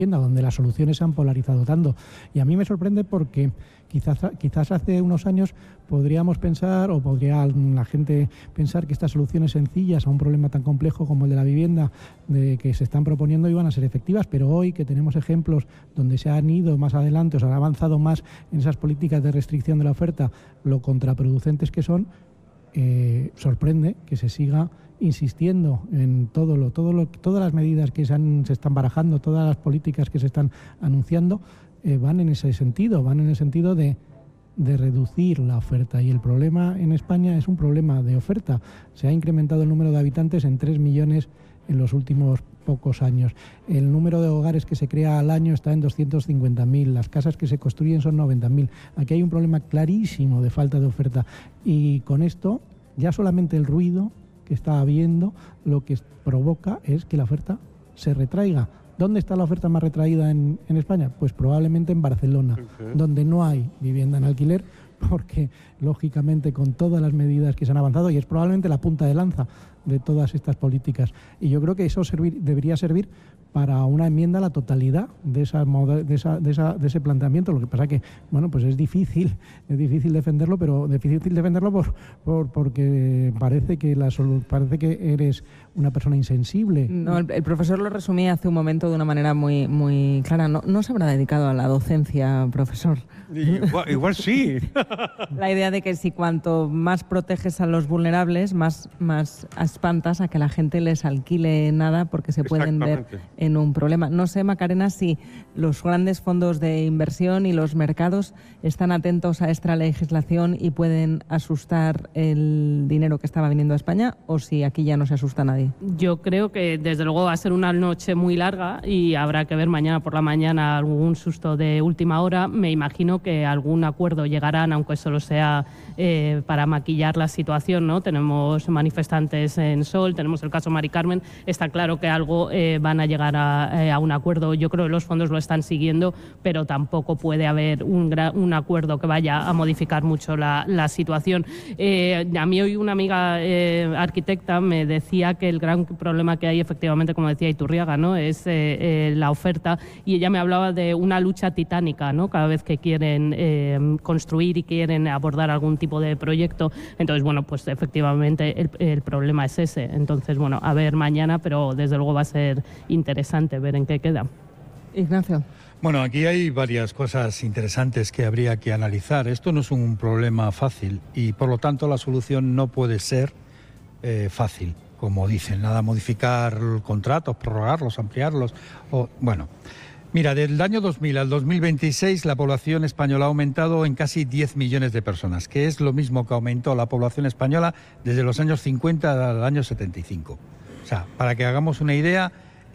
donde las soluciones se han polarizado tanto. Y a mí me sorprende porque quizás hace unos años podríamos pensar, o podría la gente pensar, que estas soluciones sencillas a un problema tan complejo como el de la vivienda que se están proponiendo iban a ser efectivas, pero hoy que tenemos ejemplos donde se han ido más adelante, o se han avanzado más en esas políticas de restricción de la oferta, lo contraproducentes que son, sorprende que se siga insistiendo en todas las medidas que se están barajando, todas las políticas que se están anunciando, van en ese sentido de reducir la oferta. Y el problema en España es un problema de oferta. Se ha incrementado el número de habitantes en 3 millones en los últimos pocos años. El número de hogares que se crea al año está en 250.000. Las casas que se construyen son 90.000. Aquí hay un problema clarísimo de falta de oferta. Y con esto, ya solamente el ruido que está habiendo, lo que provoca es que la oferta se retraiga. ¿Dónde está la oferta más retraída en España? Pues probablemente en Barcelona, donde no hay vivienda en alquiler, porque lógicamente con todas las medidas que se han avanzado, y es probablemente la punta de lanza de todas estas políticas. Y yo creo que eso debería servir para una enmienda a la totalidad de ese planteamiento. Lo que pasa que, bueno, pues es difícil defenderlo, pero porque parece que eres una persona insensible. No, el profesor lo resumía hace un momento de una manera muy, muy clara. No se habrá dedicado a la docencia, profesor. Igual sí. La idea de que si cuanto más proteges a los vulnerables, más espantas a que la gente les alquile nada, porque se pueden ver en un problema. No sé, Macarena, si los grandes fondos de inversión y los mercados están atentos a esta legislación y pueden asustar el dinero que estaba viniendo a España, o si aquí ya no se asusta a nadie. Yo creo que desde luego va a ser una noche muy larga y habrá que ver mañana por la mañana algún susto de última hora. Me imagino que algún acuerdo llegarán, aunque solo sea para maquillar la situación, ¿no? Tenemos manifestantes en Sol, tenemos el caso Mari Carmen. Está claro que algo van a llegar a un acuerdo. Yo creo que los fondos lo están siguiendo, pero tampoco puede haber un acuerdo que vaya a modificar mucho la situación. A mí hoy una amiga arquitecta me decía que el gran problema que hay, efectivamente, como decía Iturriaga, ¿no?, es la oferta, y ella me hablaba de una lucha titánica, ¿no?, cada vez que quieren construir y quieren abordar algún tipo de proyecto. Entonces, bueno, pues efectivamente el problema es ese. Entonces, bueno, a ver mañana, pero desde luego va a ser interesante ver en qué queda. Ignacio. Bueno, aquí hay varias cosas interesantes que habría que analizar. Esto no es un problema fácil y, por lo tanto, la solución no puede ser fácil, como dicen, nada modificar contratos, prorrogarlos, ampliarlos. Bueno, mira, del año 2000 al 2026 la población española ha aumentado en casi 10 millones de personas, que es lo mismo que aumentó la población española desde los años 50 al año 75. O sea, para que hagamos una idea,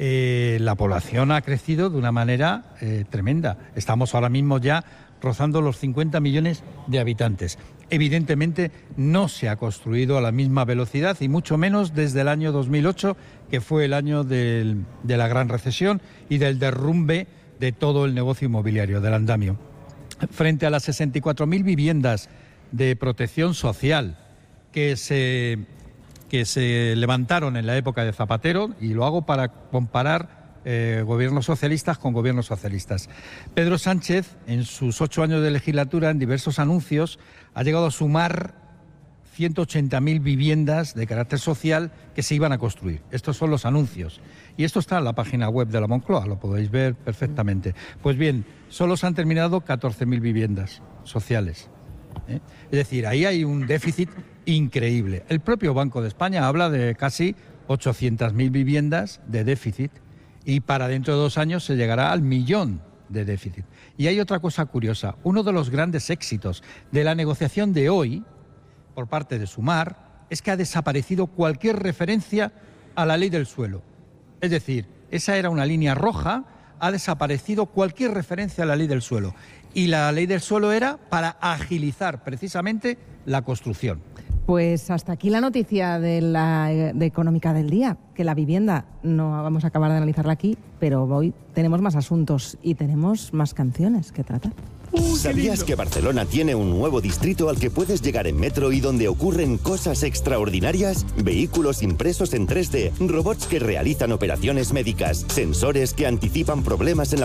la población ha crecido de una manera tremenda. Estamos ahora mismo ya rozando los 50 millones de habitantes. Evidentemente no se ha construido a la misma velocidad, y mucho menos desde el año 2008, que fue el año de la gran recesión y del derrumbe de todo el negocio inmobiliario, del andamio. Frente a las 64.000 viviendas de protección social que se levantaron en la época de Zapatero, y lo hago para comparar gobiernos socialistas con gobiernos socialistas. Pedro Sánchez, en sus 8 años de legislatura, en diversos anuncios, ha llegado a sumar 180.000 viviendas de carácter social que se iban a construir. Estos son los anuncios. Y esto está en la página web de la Moncloa, lo podéis ver perfectamente. Pues bien, solo se han terminado 14.000 viviendas sociales. Es decir, ahí hay un déficit increíble. El propio Banco de España habla de casi 800.000 viviendas de déficit, y para dentro de 2 años se llegará al 1.000.000 de déficit. Y hay otra cosa curiosa. Uno de los grandes éxitos de la negociación de hoy por parte de Sumar es que ha desaparecido cualquier referencia a la ley del suelo. Es decir, esa era una línea roja, ha desaparecido cualquier referencia a la ley del suelo. Y la ley del suelo era para agilizar precisamente la construcción. Pues hasta aquí la noticia de Económica del día, que la vivienda no vamos a acabar de analizarla aquí, pero hoy tenemos más asuntos y tenemos más canciones que tratar. ¿Sabías que Barcelona tiene un nuevo distrito al que puedes llegar en metro y donde ocurren cosas extraordinarias? Vehículos impresos en 3D, robots que realizan operaciones médicas, sensores que anticipan problemas en la